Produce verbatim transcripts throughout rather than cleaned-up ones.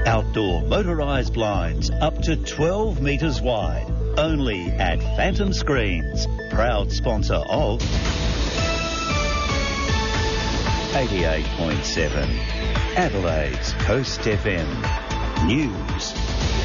Outdoor motorised blinds up to twelve metres wide. Only at Phantom Screens. Proud sponsor of eighty-eight point seven. Adelaide's Coast F M. News.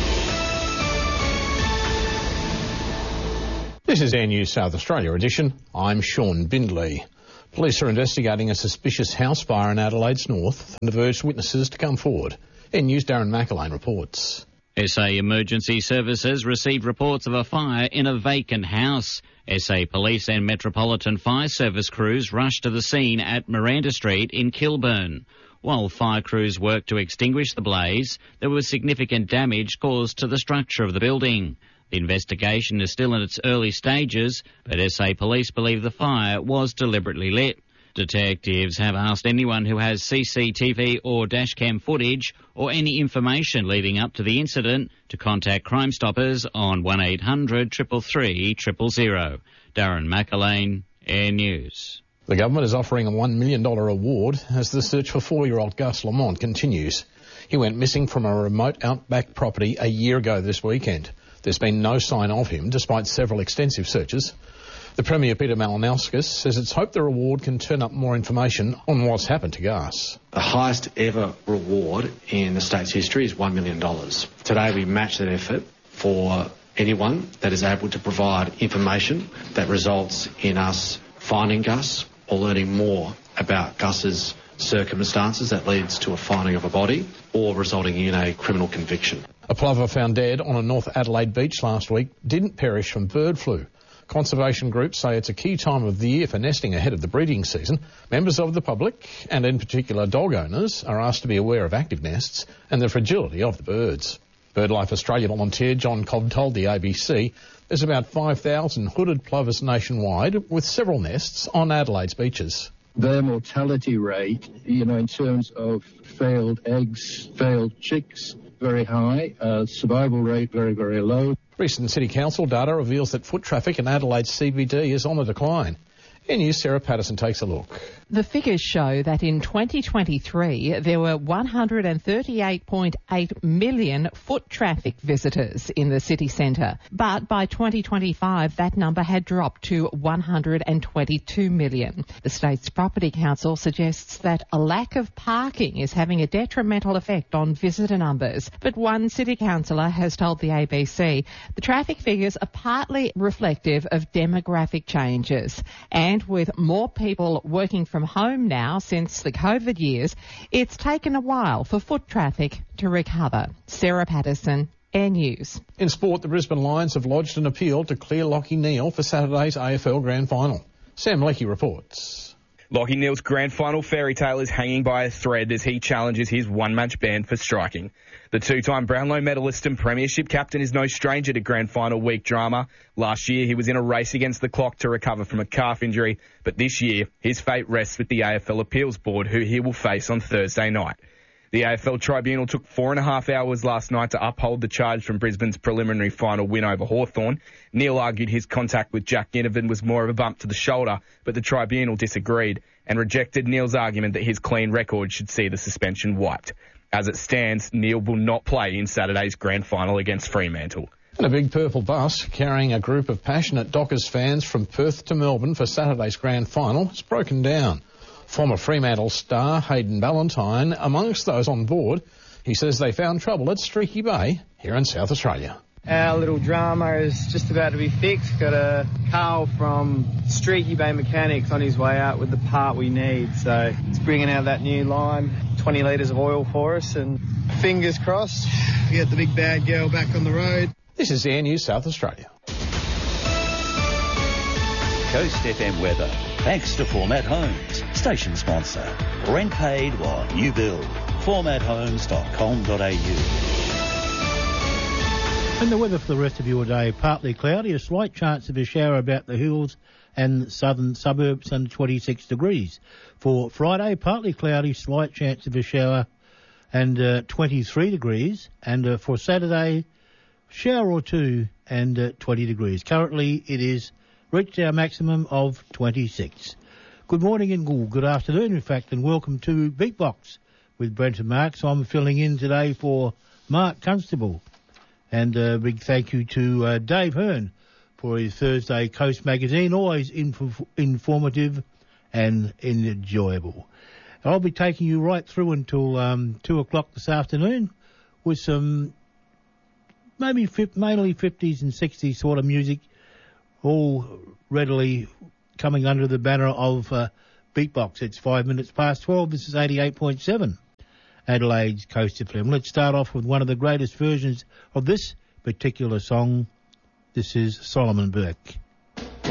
This is Air News South Australia edition. I'm Sean Bindley. Police are investigating a suspicious house fire in Adelaide's north and have urged witnesses to come forward. Air News' Darren McElwain reports. S A Emergency Services received reports of a fire in a vacant house. S A Police and Metropolitan Fire Service crews rushed to the scene at Miranda Street in Kilburn. While fire crews worked to extinguish the blaze, there was significant damage caused to the structure of the building. The investigation is still in its early stages, but S A Police believe the fire was deliberately lit. Detectives have asked anyone who has C C T V or dashcam footage or any information leading up to the incident to contact Crime Stoppers on one eight hundred three three three zero zero. Darren McElwain, Air News. The government is offering a one million dollars award as the search for four-year-old Gus Lamont continues. He went missing from a remote outback property a year ago this weekend. There's been no sign of him, despite several extensive searches. The Premier, Peter Malinauskas, says it's hoped the reward can turn up more information on what's happened to Gus. The highest ever reward in the state's history is one million dollars. Today we match that effort for anyone that is able to provide information that results in us finding Gus or learning more about Gus's circumstances that leads to a finding of a body or resulting in a criminal conviction. A plover found dead on a North Adelaide beach last week didn't perish from bird flu. Conservation groups say it's a key time of the year for nesting ahead of the breeding season. Members of the public, and in particular dog owners, are asked to be aware of active nests and the fragility of the birds. BirdLife Australia volunteer John Cobb told the A B C there's about five thousand hooded plovers nationwide, with several nests on Adelaide's beaches. Their mortality rate, you know, in terms of failed eggs, failed chicks, very high. Uh, survival rate, very, very low. Recent City Council data reveals that foot traffic in Adelaide's C B D is on the decline. Air News' Sarah Patterson takes a look. The figures show that in twenty twenty-three there were one hundred thirty-eight point eight million foot traffic visitors in the city centre. But by twenty twenty-five that number had dropped to one hundred twenty-two million. The state's Property Council suggests that a lack of parking is having a detrimental effect on visitor numbers. But one city councillor has told the A B C the traffic figures are partly reflective of demographic changes. And with more people working from home now since the COVID years, it's taken a while for foot traffic to recover. Sarah Patterson, Air News. In sport, the Brisbane Lions have lodged an appeal to clear Lachie Neale for Saturday's A F L Grand Final. Sam Leckie reports. Lachie Neale's Grand Final fairy tale is hanging by a thread as he challenges his one-match ban for striking. The two-time Brownlow medalist and premiership captain is no stranger to Grand Final week drama. Last year, he was in a race against the clock to recover from a calf injury, but this year, his fate rests with the A F L Appeals Board, who he will face on Thursday night. The A F L Tribunal took four and a half hours last night to uphold the charge from Brisbane's preliminary final win over Hawthorn. Neale argued his contact with Jack Ginnivan was more of a bump to the shoulder, but the Tribunal disagreed and rejected Neale's argument that his clean record should see the suspension wiped. As it stands, Neale will not play in Saturday's Grand Final against Fremantle. And a big purple bus carrying a group of passionate Dockers fans from Perth to Melbourne for Saturday's Grand Final has broken down. Former Fremantle star Hayden Ballantyne amongst those on board. He says they found trouble at Streaky Bay here in South Australia. Our little drama is just about to be fixed. Got a Carl from Streaky Bay Mechanics on his way out with the part we need. So it's bringing out that new line, twenty litres of oil for us, and fingers crossed, we get the big bad girl back on the road. This is Air News South Australia. Coast F M weather. Thanks to Format Homes, station sponsor. Rent paid while you build. format homes dot com dot a u. And the weather for the rest of your day, partly cloudy, a slight chance of a shower about the hills and southern suburbs under twenty-six degrees. For Friday, partly cloudy, slight chance of a shower and uh, twenty-three degrees. And uh, for Saturday, shower or two and uh, twenty degrees. Currently, it is reached our maximum of twenty-six. Good morning and good, good afternoon, in fact, and welcome to Beatbox with Brent and Mark. So I'm filling in today for Mark Constable. And a big thank you to uh, Dave Hearn for his Thursday Coast magazine, always inf- informative and enjoyable. I'll be taking you right through until um, two o'clock this afternoon with some maybe fi- mainly fifties and sixties sort of music, all readily coming under the banner of uh, Beatbox. It's five minutes past twelve. This is eighty-eight point seven. Adelaide's Coast F M. Let's start off with one of the greatest versions of this particular song. This is Solomon Burke.